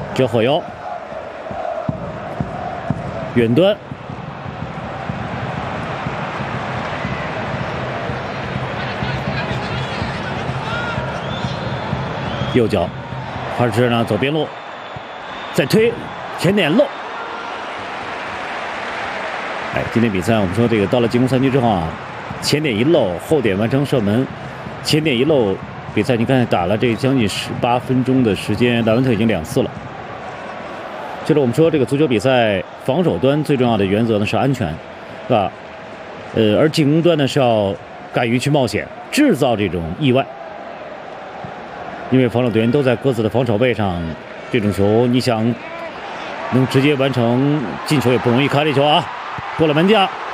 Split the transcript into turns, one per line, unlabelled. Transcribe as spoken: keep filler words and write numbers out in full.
这后腰，远端，右脚，还是呢走边路，再推，前点漏。哎，今天比赛我们说这个到了进攻三局之后啊，前点一漏，后点完成射门，前点一漏。 比赛你看打了这将近十八分钟的时间，莱万特已经两次了。就是我们说这个足球比赛防守端最重要的原则呢是安全，是吧？呃，而进攻端呢是要敢于去冒险，制造这种意外。因为防守队员都在各自的防守位上，这种球你想能直接完成进球也不容易。看这球啊，过了门将，